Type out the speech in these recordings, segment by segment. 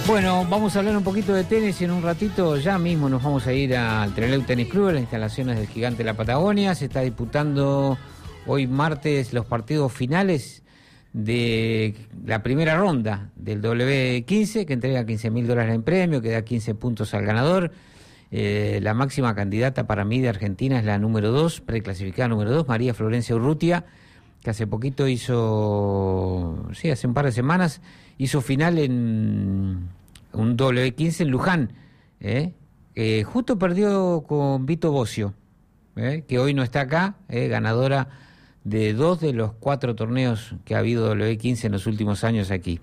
Bueno, vamos a hablar un poquito de tenis y en un ratito ya mismo nos vamos a ir al Trelew Tenis Club, a las instalaciones del Gigante de la Patagonia. Se está disputando hoy martes los partidos finales de la primera ronda del W15, que entrega $15.000 en premio, que da 15 puntos al ganador. La máxima candidata para mí de Argentina es la número 2, preclasificada número 2, María Florencia Urrutia, que hace poquito hace un par de semanas, hizo final en un W15 en Luján, justo perdió con Vito Bocio, que hoy no está acá, ganadora de 2 de los 4 torneos que ha habido W15 en los últimos años aquí.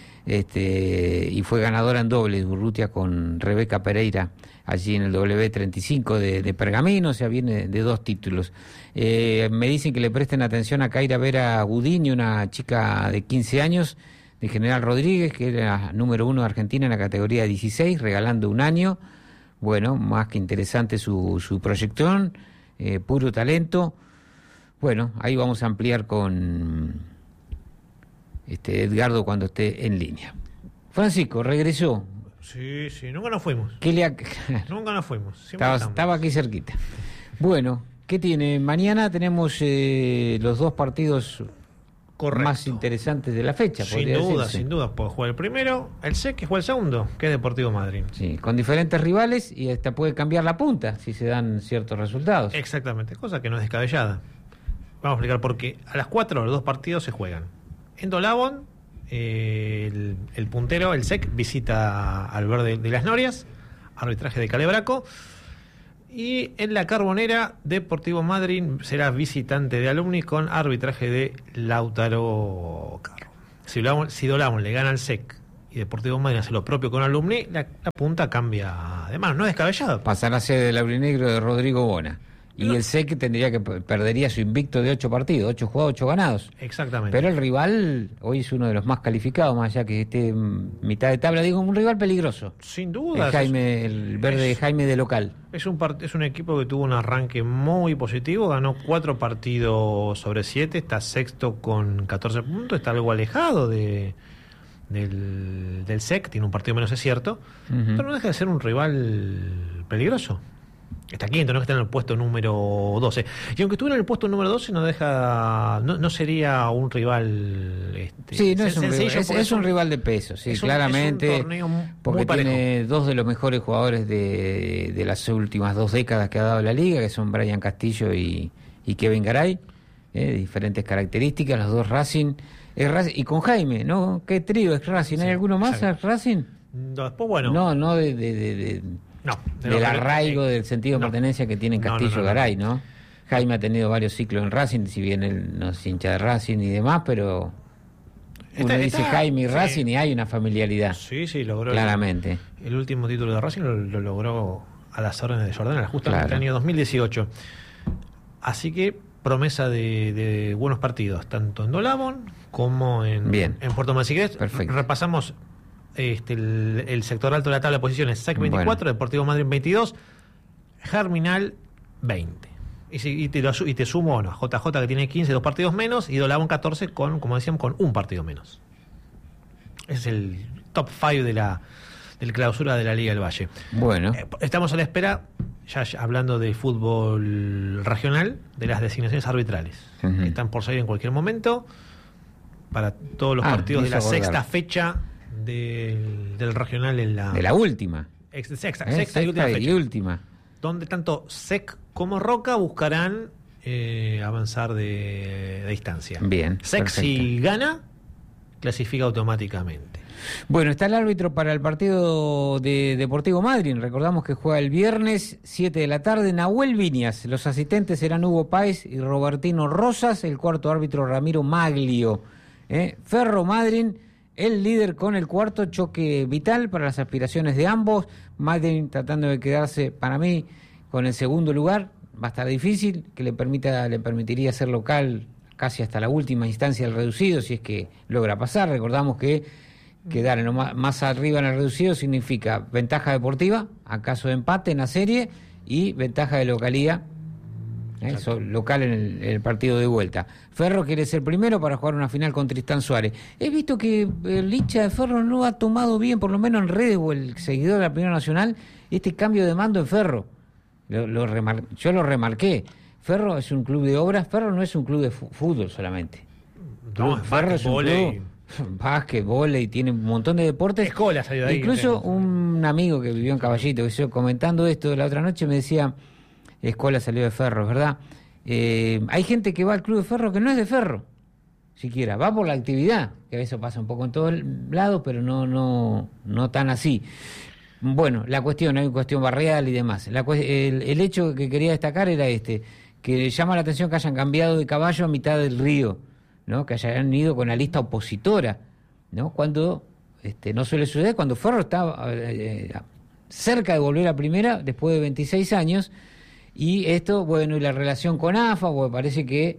Y fue ganadora en dobles, Urrutia con Rebeca Pereira, allí en el W35 de Pergamino, o sea, viene de 2 títulos. Me dicen que le presten atención a Kaira Vera Gudini, una chica de 15 años, de General Rodríguez, que era número 1 de Argentina en la categoría 16, regalando un año. Bueno, más que interesante su proyección, puro talento. Bueno, ahí vamos a ampliar con Edgardo cuando esté en línea. Francisco, regresó. Sí, nunca nos fuimos. Nunca nos fuimos. Estaba aquí cerquita. Bueno, ¿qué tiene? Mañana tenemos los 2 partidos más interesantes de la fecha. Sin duda. Puede jugar el primero, el SEC, que juega el segundo, que es Deportivo Madryn. Sí, con diferentes rivales y hasta puede cambiar la punta si se dan ciertos resultados. Exactamente, cosa que no es descabellada. Vamos a explicar por qué. A las 4 los 2 partidos se juegan. En Dolabón, el puntero, el SEC, visita al Verde de las Norias, arbitraje de Calebraco. Y en la Carbonera, Deportivo Madryn será visitante de Alumni con arbitraje de Lautaro Carro. Si Dolabón le gana al SEC y Deportivo Madryn hace lo propio con Alumni, la punta cambia de mano, no es descabellado. Pasará a ser el aurinegro de Rodrigo Bona. Y el SEC perdería su invicto de 8 partidos, 8 jugados, 8 ganados. Exactamente. Pero el rival hoy es uno de los más calificados, más allá que esté mitad de tabla. Digo, un rival peligroso. Sin duda. El verde de Jaime de local. Es un equipo que tuvo un arranque muy positivo, ganó 4 partidos sobre 7, está sexto con 14 puntos, está algo alejado del SEC, tiene un partido menos, es cierto, pero no deja de ser un rival peligroso. Está quinto, no está en el puesto número 12. Y aunque estuviera en el puesto número 12, no sería un rival es un rival de peso, sí, claramente. Es un torneo porque muy tiene 2 de los mejores jugadores de las últimas 2 décadas que ha dado la liga, que son Brian Castillo y Kevin Garay, diferentes características, los 2 Racing. Y con Jaime, ¿no? ¿Qué trío es Racing? ¿Hay alguno más Racing? Después, bueno. No, del arraigo, del sentido de pertenencia que tiene Castillo Garay, ¿no? Jaime ha tenido varios ciclos en Racing, si bien él no es hincha de Racing y demás, pero uno dice Jaime y Racing y hay una familiaridad. Sí, logró. Claramente. El último título de Racing lo logró a las órdenes de Jordana, justamente en el año 2018. Así que promesa de buenos partidos, tanto en Dolabón como en Puerto Madryn. Perfecto. Repasamos el sector alto de la tabla de posiciones: SEC 24, Deportivo Madryn 22, Germinal 20. Y te sumo a JJ, que tiene 15, 2 partidos menos, y Dolabón 14 como decíamos, con un partido menos. Ese es el top 5 del clausura de la Liga del Valle. Bueno. Estamos a la espera, ya hablando de fútbol regional, de las designaciones arbitrales. Están por salir en cualquier momento para todos los partidos de la sexta fecha del regional de la última. Sexta y última. Donde tanto SEC como Roca buscarán avanzar de distancia. Bien. SEC, si gana, clasifica automáticamente. Bueno, está el árbitro para el partido de Deportivo Madryn. Recordamos que juega el viernes 7 de la tarde, Nahuel Viñas. Los asistentes serán Hugo Páez y Robertino Rosas. El cuarto árbitro, Ramiro Maglio. Ferro Madryn, el líder con el cuarto, choque vital para las aspiraciones de ambos. Madryn tratando de quedarse, para mí, con el segundo lugar. Va a estar difícil, que le permitiría ser local casi hasta la última instancia del reducido, si es que logra pasar. Recordamos que quedar más arriba en el reducido significa ventaja deportiva, a caso de empate en la serie, y ventaja de localía local en el partido de vuelta. Ferro quiere ser primero para jugar una final con Tristán Suárez. He visto que el hincha de Ferro no ha tomado bien, por lo menos en redes o el seguidor de la Primera Nacional, este cambio de mando en Ferro. Yo lo remarqué. Ferro es un club de obras, Ferro no es un club de fútbol solamente. No, Ferro es un club básquet, vóley, tiene un montón de deportes. Escola salió de ahí. Incluso un amigo que vivió en Caballito, que yo comentando esto la otra noche me decía, Escola salió de Ferro, ¿verdad? Hay gente que va al club de Ferro que no es de Ferro, siquiera, va por la actividad, que eso pasa un poco en todos lados, pero no tan así. Bueno, la cuestión, hay una cuestión barrial y demás. El hecho que quería destacar era que llama la atención que hayan cambiado de caballo a mitad del río, ¿no? Que hayan ido con la lista opositora, ¿no? Cuando no suele suceder, cuando Ferro está cerca de volver a primera después de 26 años, y esto, bueno, y la relación con AFA, porque parece que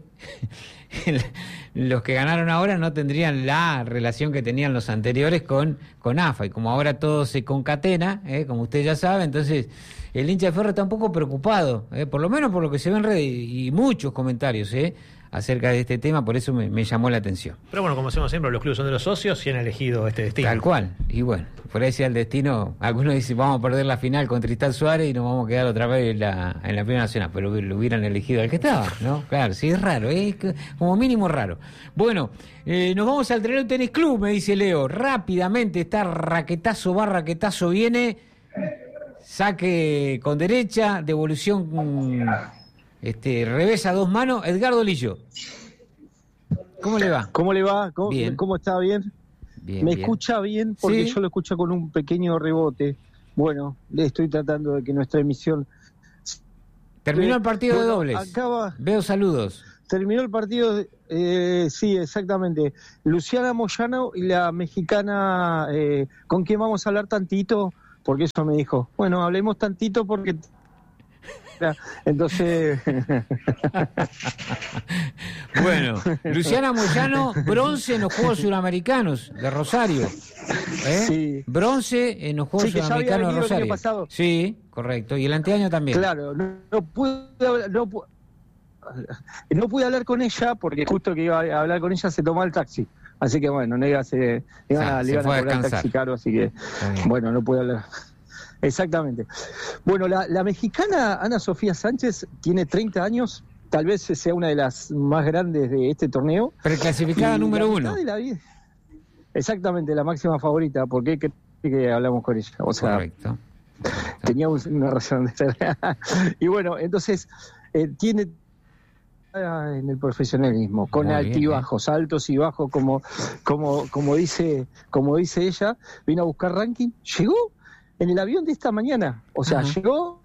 los que ganaron ahora no tendrían la relación que tenían los anteriores con AFA, y como ahora todo se concatena, como usted ya sabe, entonces el hincha de Ferro está un poco preocupado, por lo menos por lo que se ve en redes, y muchos comentarios, acerca de este tema, por eso me llamó la atención. Pero bueno, como hacemos siempre, los clubes son de los socios y han elegido este destino. Tal cual, y bueno, por ahí sea el destino, algunos dicen vamos a perder la final con Tristán Suárez y nos vamos a quedar otra vez en la Primera Nacional, pero lo hubieran elegido al que estaba, ¿no? Claro, sí, es raro, es como mínimo raro. Bueno, nos vamos al Trelew Tenis Club, me dice Leo, rápidamente está raquetazo viene, saque con derecha, devolución revés a dos manos, Edgardo Lillo. ¿Cómo le va? ¿Cómo le va? Bien. ¿Cómo está? ¿Bien? Bien, ¿Me bien. escucha bien? Porque Sí. yo lo escucho con un pequeño rebote. Bueno, le estoy tratando de que nuestra emisión... Terminó el partido de dobles. Veo saludos. Terminó el partido, sí, exactamente. Luciana Moyano y la mexicana, ¿con quién vamos a hablar tantito? Porque eso me dijo. Bueno, hablemos tantito porque... Entonces... Bueno, Luciana Moyano, bronce en los Juegos Suramericanos de Rosario. Sí. Bronce en los Juegos Sí, que ya Suramericanos había de venido el año Rosario. pasado. Sí, correcto. Y el anteaño también. Claro, no pude hablar con ella porque justo que iba a hablar con ella se tomó el taxi. Así que bueno, le iban a se cobrar el fue a descansar. taxi caro, así que bueno, no pude hablar. Exactamente. Bueno, la mexicana Ana Sofía Sánchez tiene 30 años, tal vez sea una de las más grandes de este torneo. Preclasificada Y número la 1. mitad de la vida- Exactamente, la máxima favorita, porque que hablamos con ella. O sea, Correcto. tenía una razón de ser. Y bueno, entonces tiene en el profesionalismo, con Muy bien, altibajos, altos y bajos, como dice ella, vino a buscar ranking, llegó en el avión de esta mañana, o sea, Ajá. llegó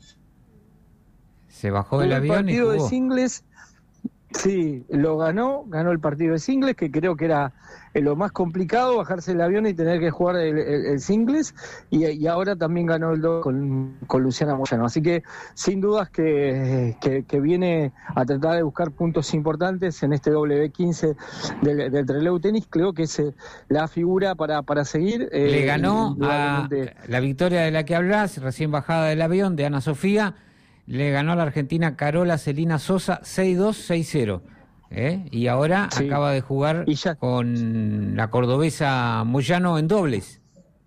Se bajó del el avión y partido de jugó. singles, sí, ganó el partido de singles, que creo que era lo más complicado, bajarse del avión y tener que jugar el singles, y ahora también ganó el doble con Luciana Moyano, así que sin dudas que viene a tratar de buscar puntos importantes en este W15 del Trelew Tenis, creo que es la figura para seguir. Le ganó a indudablemente. la victoria de la que hablas, recién bajada del avión, de Ana Sofía, le ganó a la argentina Carola Celina Sosa 6-2, 6-0. Y ahora Sí. acaba de jugar Y ya- con la cordobesa Moyano en dobles.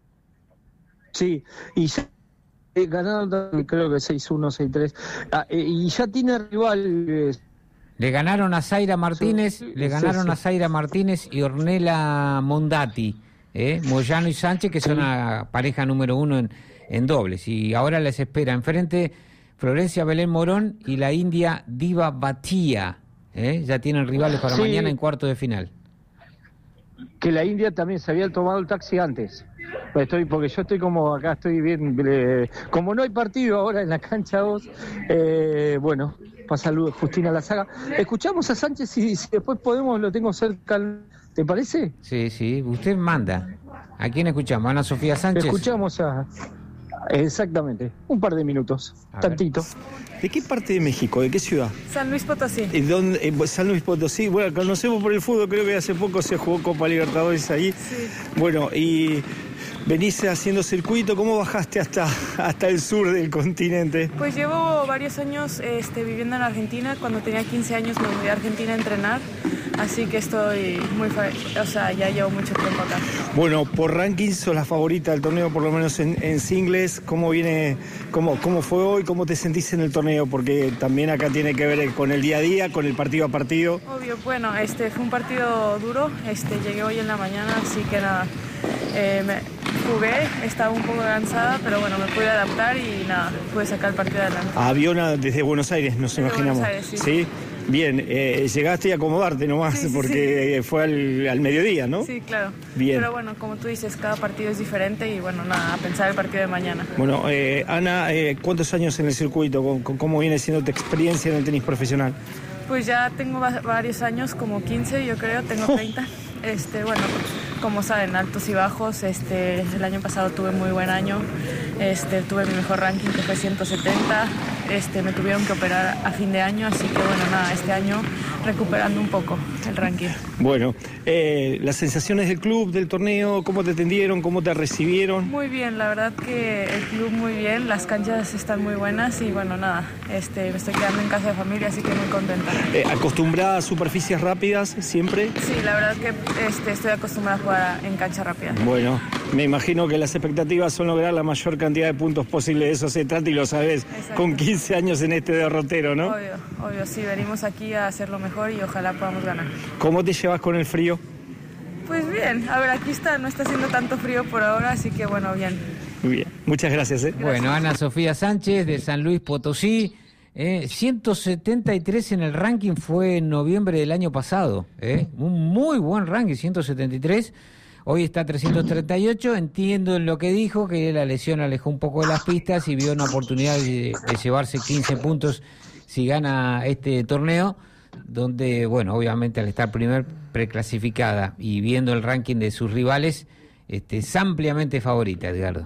Sí, y ya ganaron creo que 6-1, 6-3, y ya tiene rival. Le ganaron a Zaira Martínez, Sí, le sí, ganaron sí. a Zaira Martínez y Ornella Mondati, Moyano y Sánchez, que son la pareja número 1 en dobles. Y ahora les espera enfrente Florencia Belén Morón y la india Diva Bhatia. Ya tienen rivales para Sí. mañana en cuarto de final. Que la India también se había tomado el taxi antes. Porque yo estoy como acá, estoy bien. Como no hay partido ahora en la cancha 2, bueno, pasa saludos Justina Lazaga. Escuchamos a Sánchez y si después podemos, lo tengo cerca. ¿Te parece? Sí, usted manda. ¿A quién escuchamos? ¿Ana Sofía Sánchez? Escuchamos a... Exactamente, un par de minutos, A ver. tantito. ¿De qué parte de México? ¿De qué ciudad? San Luis Potosí. San Luis Potosí. Bueno, conocemos por el fútbol, creo que hace poco se jugó Copa Libertadores ahí. Sí. Bueno, y venís haciendo circuito, ¿cómo bajaste hasta el sur del continente? Pues llevo varios años viviendo en Argentina. Cuando tenía 15 años me mudé a Argentina a entrenar, así que estoy ya llevo mucho tiempo acá. Bueno, por rankings sos la favorita del torneo, por lo menos en singles. ¿Cómo fue hoy? ¿Cómo te sentís en el torneo? Porque también acá tiene que ver con el día a día, con el partido a partido. Obvio, bueno, fue un partido duro. Llegué hoy en la mañana, así que nada, jugué, estaba un poco cansada, pero bueno, me pude adaptar y nada, pude sacar el partido adelante. Avión desde Buenos Aires, nos imaginamos. Buenos Aires, ¿Sí? Bien, llegaste a acomodarte nomás, sí, porque fue al mediodía, ¿no? Sí, claro. Bien. Pero bueno, como tú dices, cada partido es diferente y bueno, nada, a pensar el partido de mañana. Bueno, Ana, ¿cuántos años en el circuito? ¿Cómo viene siendo tu experiencia en el tenis profesional? Pues ya tengo varios años, como 15 yo creo, tengo 30. Bueno, como saben, altos y bajos. El año pasado tuve muy buen año. Tuve mi mejor ranking, que fue 170. Me tuvieron que operar a fin de año, así que bueno, nada, este año recuperando un poco el ranking. Bueno, las sensaciones del club, del torneo, ¿cómo te atendieron? ¿Cómo te recibieron? Muy bien, la verdad que el club muy bien, las canchas están muy buenas y bueno, nada, me estoy quedando en casa de familia, así que muy contenta. ¿Acostumbrada a superficies rápidas siempre? Sí, la verdad que estoy acostumbrada a jugar en cancha rápida. Bueno, me imagino que las expectativas son lograr la mayor cantidad de puntos posible, de eso se trata y lo sabes. Exacto. Con 15 años en este derrotero, ¿no? Obvio, sí, venimos aquí a hacerlo mejor y ojalá podamos ganar. ¿Cómo te llevas con el frío? Pues bien, a ver, aquí no está haciendo tanto frío por ahora, así que bueno, bien. Muy bien, muchas gracias. Bueno, Ana Sofía Sánchez de San Luis Potosí, 173 en el ranking fue en noviembre del año pasado, un muy buen ranking, 173. Hoy está 338, entiendo en lo que dijo, que la lesión alejó un poco de las pistas y vio una oportunidad de llevarse 15 puntos si gana este torneo, donde, bueno, obviamente al estar preclasificada y viendo el ranking de sus rivales, es ampliamente favorita, Edgardo.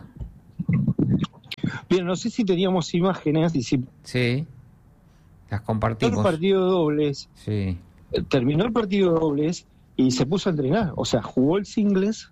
Bien, no sé si teníamos imágenes y si... Sí, las compartimos. El partido de dobles, sí. Terminó el partido de dobles y se puso a entrenar, o sea, jugó el singles,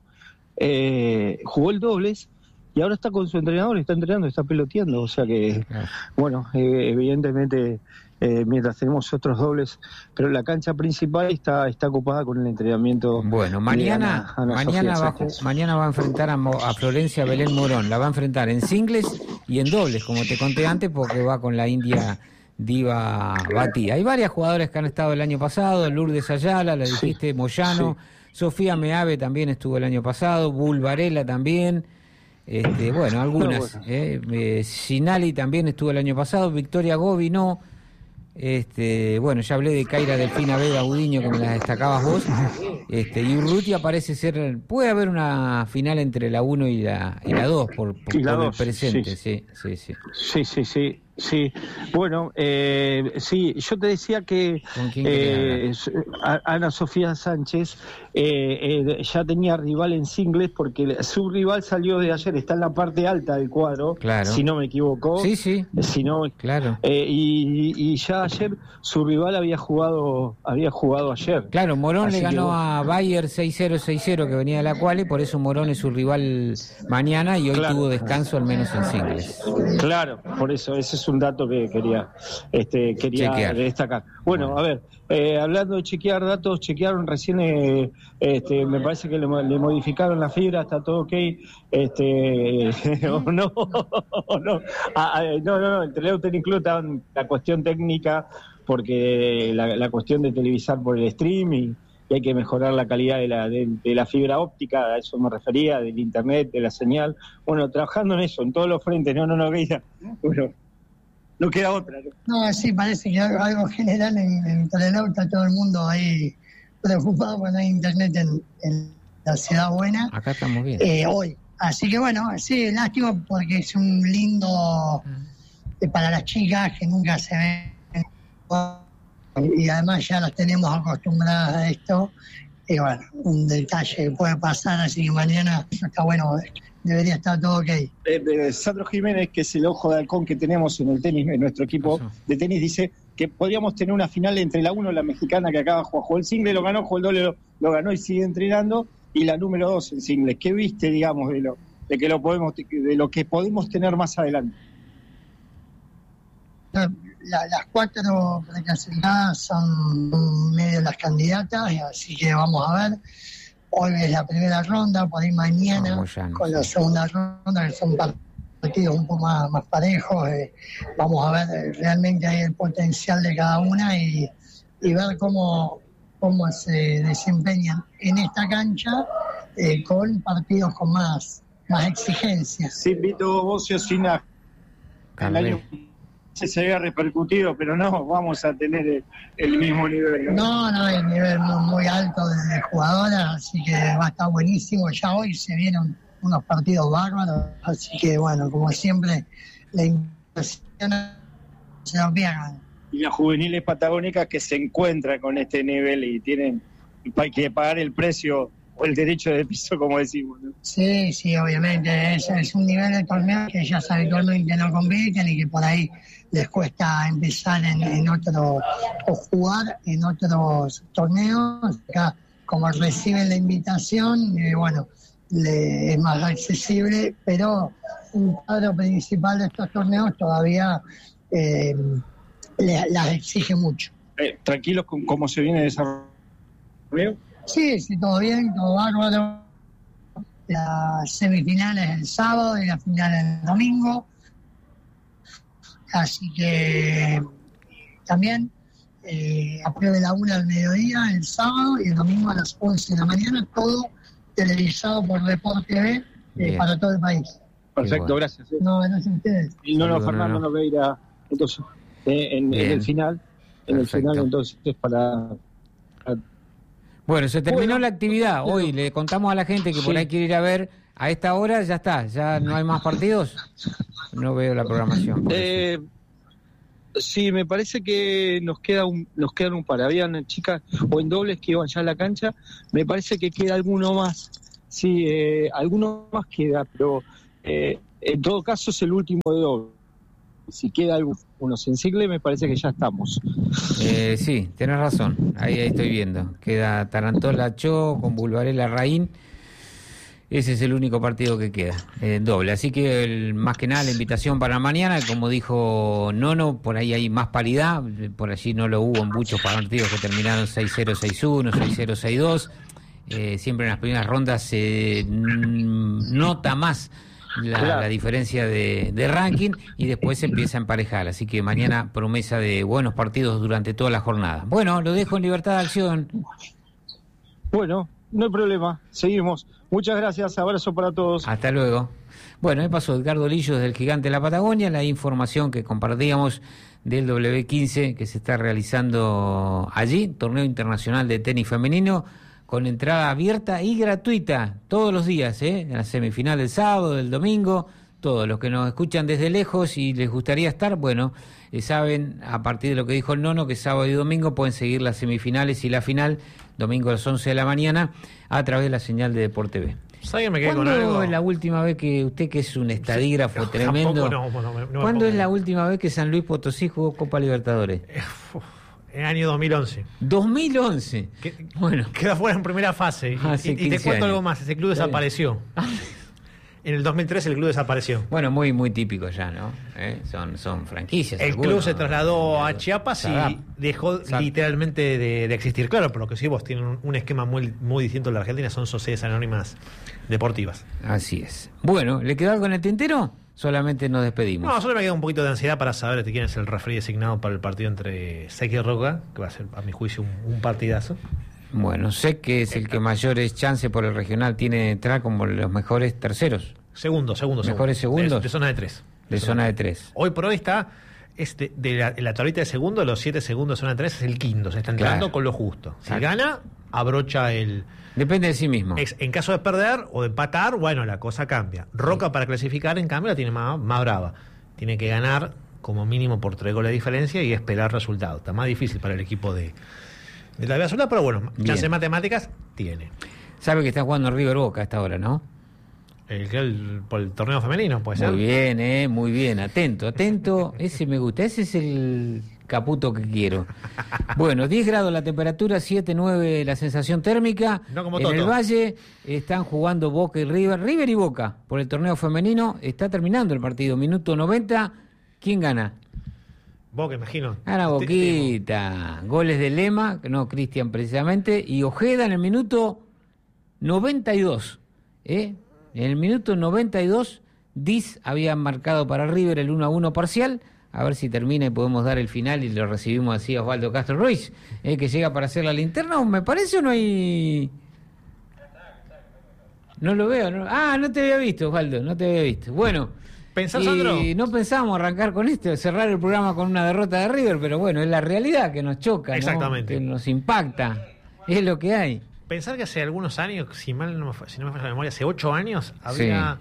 jugó el dobles y ahora está con su entrenador, está entrenando, está peloteando, o sea que, bueno, evidentemente mientras tenemos otros dobles, pero la cancha principal está ocupada con el entrenamiento. Bueno, mañana va a enfrentar a Florencia Belén Morón, la va a enfrentar en singles y en dobles, como te conté antes, porque va con la India Diva Bati. Hay varias jugadoras que han estado el año pasado, Lourdes Ayala, la dijiste, sí, Moyano, sí. Sofía Meave también estuvo el año pasado, Bull Varela también, bueno, algunas, Sinali también estuvo el año pasado, Victoria Gobi no, bueno, ya hablé de Kaira Delfina Vega Budiño, que me las destacabas vos, y Urrutia parece ser, puede haber una final entre la 1 y la 2 por el presente, sí. Sí, bueno, sí, yo te decía que Ana Sofía Sánchez ya tenía rival en singles porque su rival salió de ayer, está en la parte alta del cuadro, claro. Si no me equivoco. Sí, si no, claro. Y ya ayer su rival había jugado ayer. Claro, Morón le ganó a Bayer 6-0, 6-0 que venía de la quali, por eso Morón es su rival mañana y hoy tuvo descanso al menos en singles. Claro, por eso, ese es un dato que quería destacar. Bueno, a ver, hablando de chequear datos, chequearon recién, me parece que le modificaron la fibra, está todo ok, no, el Trelew Tennis Club está en la cuestión técnica, porque la cuestión de televisar por el stream y hay que mejorar la calidad de la fibra óptica, a eso me refería, del internet, de la señal. Bueno, trabajando en eso, en todos los frentes, no queda, bueno, no queda otra. No, sí, parece que algo general en Trelew, está todo el mundo ahí preocupado cuando hay internet en la ciudad buena. Acá estamos bien. Hoy. Así que bueno, sí, lástima porque es un lindo para las chicas que nunca se ven. Y además ya las tenemos acostumbradas a esto, y bueno, un detalle que puede pasar, así que mañana está bueno, debería estar todo ok. Sandro Jiménez, que es el ojo de halcón que tenemos en el tenis, en nuestro equipo de tenis, dice que podríamos tener una final entre la 1, la mexicana que acaba de jugar, jugó el single, lo ganó, jugó el doble, lo ganó y sigue entrenando, y la número 2 en singles. ¿Qué viste, digamos, de lo que podemos tener más adelante. Las 4 preclasificadas son medio las candidatas, así que vamos a ver. Hoy es la primera ronda, por ahí mañana con la segunda ronda, que son partidos un poco más parejos. Vamos a ver realmente ahí el potencial de cada una y ver cómo se desempeñan en esta cancha con partidos con más exigencias. Sí, Vito Bocio, sin el año se había repercutido, pero no vamos a tener el mismo nivel. No, el nivel muy alto de jugadoras, así que va a estar buenísimo. Ya hoy se vieron unos partidos bárbaros, así que bueno, como siempre, la invitación se lo pierdan. Y las juveniles patagónicas que se encuentran con este nivel y tienen que pagar el precio o el derecho de piso, como decimos, ¿no? Sí, obviamente, es un nivel de torneo que ellas habitualmente no compiten y que por ahí les cuesta empezar en otro, o jugar en otros torneos. Acá, como reciben la invitación, bueno, es más accesible, pero un cuadro principal de estos torneos todavía las exige mucho. ¿Tranquilos con cómo se viene desarrollando? Sí, todo bien, todo bárbaro. Las semifinales el sábado y la final el domingo. Así que también a partir de la 1 del mediodía el sábado y el domingo a las 11 de la mañana, todo televisado por Deporte TV para todo el país. Perfecto, bueno. Gracias. No, gracias a ustedes. Y Fernando Nogueira, entonces, en el final, entonces, para... Bueno, se terminó la actividad. Hoy le contamos a la gente que por ahí quiere ir a ver. A esta hora ya está, ya no hay más partidos. No veo la programación. Sí, me parece que nos quedan un par. Habían chicas o en dobles que iban ya a la cancha. Me parece que queda alguno más. Sí, alguno más queda, pero en todo caso es el último de doble. Si queda uno sensible, me parece que ya estamos. Sí, tenés razón. Ahí estoy viendo. Queda Tarantola Cho con Bulvarela Raín. Ese es el único partido que queda, doble. Así que más que nada la invitación para mañana, como dijo Nono, por ahí hay más paridad. Por allí no lo hubo en muchos partidos que terminaron 6-0, 6-1, 6-0, 6-2. Siempre en las primeras rondas se nota más la diferencia de ranking y después se empieza a emparejar. Así que mañana promesa de buenos partidos durante toda la jornada. Bueno, lo dejo en libertad de acción. Bueno, no hay problema, seguimos. Muchas gracias, abrazo para todos. Hasta luego. Bueno, ahí pasó Edgardo Lillos del Gigante de la Patagonia, la información que compartíamos del W15 que se está realizando allí, torneo internacional de tenis femenino, con entrada abierta y gratuita todos los días, en la semifinal del sábado, del domingo. Todos los que nos escuchan desde lejos y les gustaría estar, bueno, saben, a partir de lo que dijo el Nono, que sábado y domingo pueden seguir las semifinales y la final, domingo a las 11 de la mañana, a través de la señal de Deporte TV. ¿Sabes que me quedé ¿Cuándo con algo? es la última vez que usted, que es un estadígrafo tremendo, no ¿cuándo es la última vez que San Luis Potosí jugó Copa Libertadores? En el año 2011. 2011. Bueno. Queda fuera en primera fase. Y te cuento algo más, ese club desapareció. En el 2003 el club desapareció. Bueno, muy muy típico ya, ¿no? Son franquicias. El club se trasladó a Chiapas y dejó literalmente de existir. Claro, pero lo que sí vos tienen un esquema muy distinto en la Argentina, son sociedades anónimas deportivas. Así es. Bueno, ¿le quedó algo en el tintero? Solamente nos despedimos. No, solo me queda un poquito de ansiedad para saber quién es el referee designado para el partido entre Sec y Roca, que va a ser, a mi juicio, un partidazo. Bueno, sé que es el que mayores chances por el regional tiene de entrar como los mejores terceros. Segundo. Mejores segundos. De zona de 3. De zona de 3. Hoy por hoy está, de la tablita de segundo, los 7 segundos de zona de 3 es el quinto. Se está entrando con lo justo. Si gana, abrocha el... Depende de sí mismo. En caso de perder o de empatar, bueno, la cosa cambia. Roca para clasificar, en cambio, la tiene más brava. Tiene que ganar como mínimo por 3 goles de diferencia y esperar resultados. Está más difícil para el equipo de la Vía Azul, pero bueno, chance de matemáticas tiene. Sabe que está jugando River Boca a esta hora, ¿no? Por el torneo femenino, puede ser. Muy bien, muy bien. Atento. Ese me gusta. Ese es el caputo que quiero. Bueno, 10 grados la temperatura, 7, 9 la sensación térmica. No como en Toto. el Valle están jugando Boca y River y Boca por el torneo femenino. Está terminando el partido, minuto 90. ¿Quién gana? Boca, imagino. Gana Boquita. Goles de Lema, no Cristian precisamente, y Ojeda en el minuto 92. En el minuto 92, Diz había marcado para River el 1-1 parcial. A ver si termina y podemos dar el final y lo recibimos así a Osvaldo Castro Ruiz, que llega para hacer la linterna. ¿Me parece o no hay...? No lo veo. No... Ah, no te había visto, Osvaldo, no te había visto. Bueno, ¿Pensás, Sandro? y no pensábamos arrancar con esto, cerrar el programa con una derrota de River, pero bueno, es la realidad que nos choca, ¿no? Exactamente. Que nos impacta. Es lo que hay. Pensar que hace algunos años, si no me falla la memoria, hace 8 años, había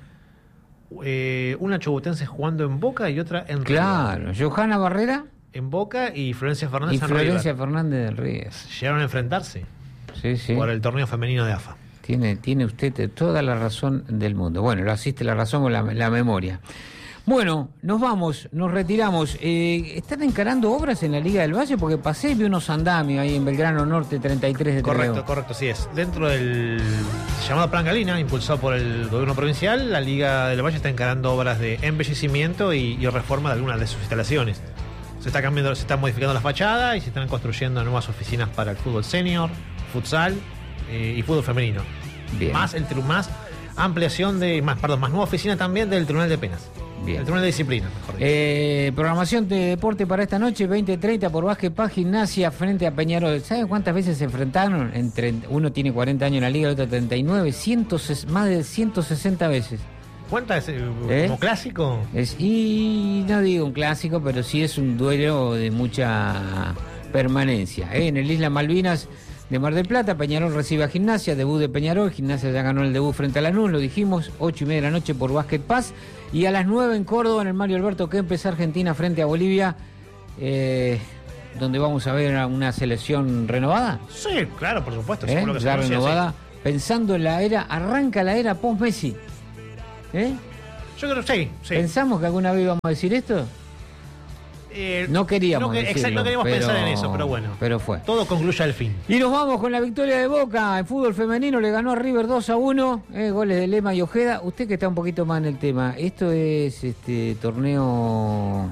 una chubutense jugando en Boca y otra en Claro, River. Johanna Barrera En Boca y Florencia Fernández y en Florencia River. Fernández del River. Llegaron a enfrentarse Sí, sí. por el torneo femenino de AFA. Tiene usted toda la razón del mundo. Bueno, lo asiste la razón con la memoria. Bueno, nos vamos, nos retiramos. ¿Están encarando obras en la Liga del Valle? Porque pasé y vi unos andamios ahí en Belgrano Norte 33 de Trelew. Correcto, sí es. Dentro del llamado Plan Galina, impulsado por el gobierno provincial, la Liga del Valle está encarando obras de embellecimiento y reforma de algunas de sus instalaciones. Se está modificando la fachada y se están construyendo nuevas oficinas para el fútbol senior, futsal y fútbol femenino. Bien. Más ampliación más nueva oficina también del Tribunal de Penas. Bien. El Tribunal de Disciplina, mejor dicho. Programación de deporte para esta noche, 20:30 por Vázquez Paz, Gimnasia frente a Peñarol. ¿Saben cuántas veces se enfrentaron? Uno tiene 40 años en la liga, el otro 39, más de 160 veces. ¿Cuántas? ¿Como clásico? Y no digo un clásico, pero sí es un duelo de mucha permanencia. En el Isla Malvinas de Mar del Plata, Peñarol recibe a Gimnasia, debut de Peñarol. Gimnasia ya ganó el debut frente a Lanús, lo dijimos, 8:30 de la noche por Vázquez Paz. Y a las 9 en Córdoba, en el Mario Alberto Kempes, Argentina frente a Bolivia, donde vamos a ver una selección renovada. Sí, claro, por supuesto. Seguro que se Ya conoce, renovada, sí. pensando en la era, arranca la era post-Messi. Yo creo que sí. ¿Pensamos que alguna vez íbamos a decir esto? No queríamos decirlo, no queríamos pensar en eso, pero bueno. Pero fue. Todo concluye al fin. Y nos vamos con la victoria de Boca. En fútbol femenino le ganó a River 2-1. Goles de Lema y Ojeda. Usted que está un poquito más en el tema. Esto es torneo.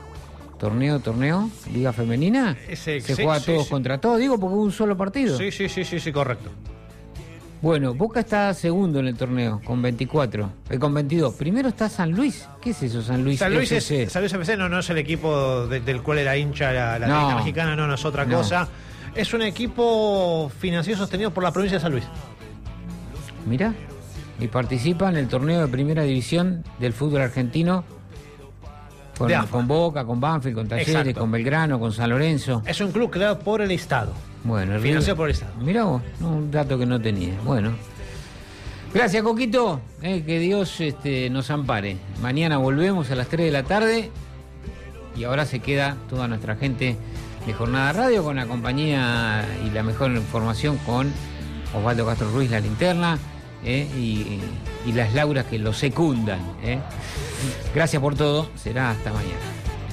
Liga femenina. Se juega todos contra todos. Digo porque hubo un solo partido. Sí, correcto. Bueno, Boca está segundo en el torneo con 24, con 22. Primero está San Luis. ¿Qué es eso, San Luis? San Luis FC? FC no es el equipo del cual era hincha la Liga Mexicana, no es otra cosa. Es un equipo financiero sostenido por la provincia de San Luis. Mirá, y participa en el torneo de primera división del fútbol argentino con Boca, con Banfield, con Talleres, Exacto. con Belgrano, con San Lorenzo. Es un club creado por el Estado. Bueno, el financiado por el Estado. Mirá vos, un dato que no tenía. Bueno. Gracias, Coquito. Que Dios nos ampare. Mañana volvemos a las 3 de la tarde. Y ahora se queda toda nuestra gente de Jornada Radio con la compañía y la mejor información con Osvaldo Castro Ruiz, la linterna, y las Lauras que lo secundan. Gracias por todo. Será hasta mañana.